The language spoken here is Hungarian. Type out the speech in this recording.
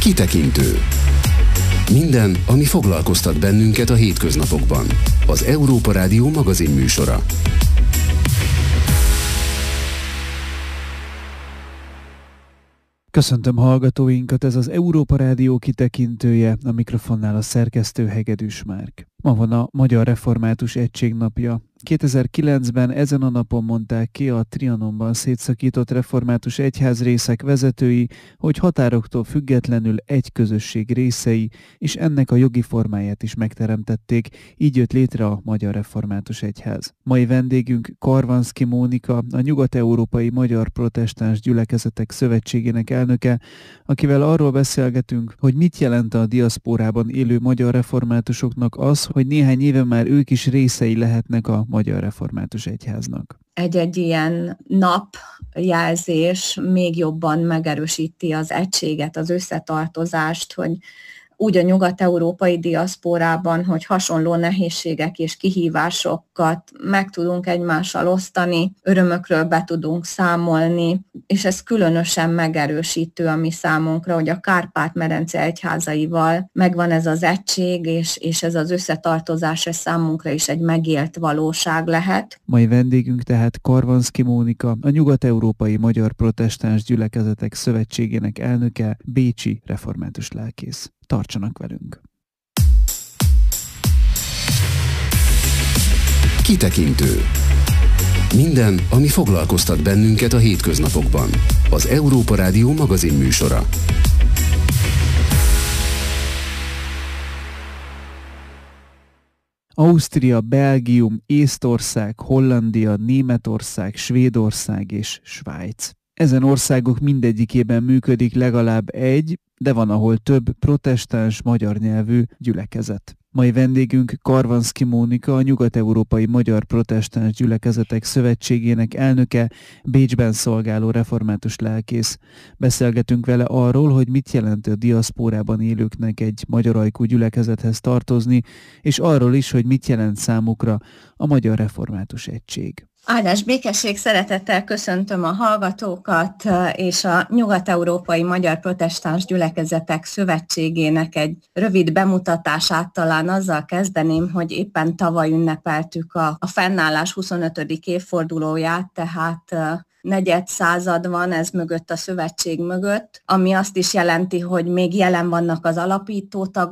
Kitekintő. Minden, ami foglalkoztat bennünket a hétköznapokban. Az Európa Rádió magazinműsora. Köszöntöm hallgatóinkat, ez az Európa Rádió kitekintője, a mikrofonnál a szerkesztő Hegedűs Márk. Ma van a Magyar Református Egység napja. 2009-ben ezen a napon mondták ki a Trianonban szétszakított református egyházrészek vezetői, hogy határoktól függetlenül egy közösség részei, és ennek a jogi formáját is megteremtették, így jött létre a Magyar Református Egyház. Mai vendégünk Karvanszky Mónika, a Nyugat-Európai Magyar Protestáns Gyülekezetek Szövetségének elnöke, akivel arról beszélgetünk, hogy mit jelent a diaszpórában élő magyar reformátusoknak az, hogy néhány éve már ők is részei lehetnek a Magyar Református Egyháznak. Egy ilyen napjelzés még jobban megerősíti az egységet, az összetartozást, hogy úgy a nyugat-európai diaszpórában, hogy hasonló nehézségek és kihívásokat meg tudunk egymással osztani, örömökről be tudunk számolni, és ez különösen megerősítő a mi számunkra, hogy a Kárpát-medence egyházaival megvan ez az egység, és ez az összetartozás ez számunkra is egy megélt valóság lehet. Mai vendégünk tehát Karvanszky Mónika, a Nyugat-Európai Magyar Protestáns Gyülekezetek Szövetségének elnöke, bécsi református lelkész. Tartsanak velünk! Kitekintő. Minden, ami foglalkoztat bennünket a hétköznapokban. Az Európa Rádió magazinműsora. Ausztria, Belgium, Észtország, Hollandia, Németország, Svédország és Svájc. Ezen országok mindegyikében működik legalább egy, de van, ahol több protestáns magyar nyelvű gyülekezet. Mai vendégünk Karvanszky Mónika, a Nyugat-Európai Magyar Protestáns Gyülekezetek Szövetségének elnöke, Bécsben szolgáló református lelkész. Beszélgetünk vele arról, hogy mit jelent a diaszpórában élőknek egy magyar ajkú gyülekezethez tartozni, és arról is, hogy mit jelent számukra a Magyar Református Egység. Áldás békesség, szeretettel köszöntöm a hallgatókat, és a Nyugat-Európai Magyar Protestáns Gyülekezetek Szövetségének egy rövid bemutatását talán azzal kezdeném, hogy éppen tavaly ünnepeltük a fennállás 25. évfordulóját, tehát negyed század van ez mögött, a szövetség mögött, ami azt is jelenti, hogy még jelen vannak az alapító tagok,